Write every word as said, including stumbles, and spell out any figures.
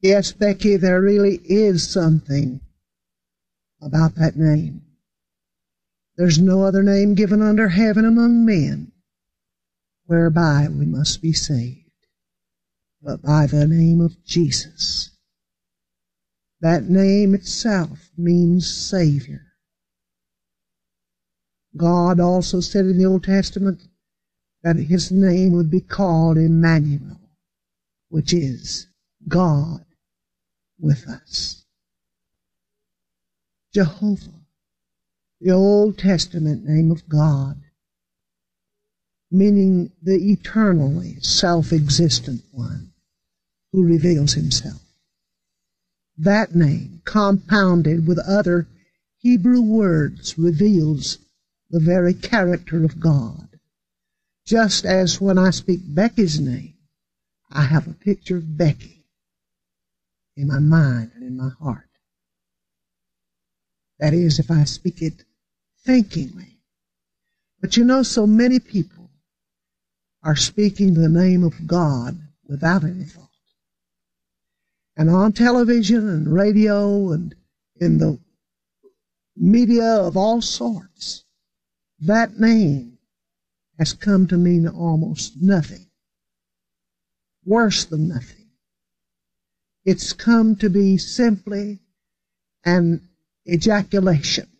Yes, Becky, there really is something about that name. There's no other name given under heaven among men whereby we must be saved, but by the name of Jesus. That name itself means Savior. God also said in the Old Testament that His name would be called Emmanuel, which is God with us. Jehovah, the Old Testament name of God, meaning the eternally self-existent one who reveals Himself. That name, compounded with other Hebrew words, reveals the very character of God. Just as when I speak Becky's name, I have a picture of Becky in my mind and in my heart. That is, if I speak it thinkingly. But you know, so many people are speaking the name of God without any thought. And on television and radio and in the media of all sorts, that name has come to mean almost nothing. Worse than nothing. It's come to be simply an ejaculation.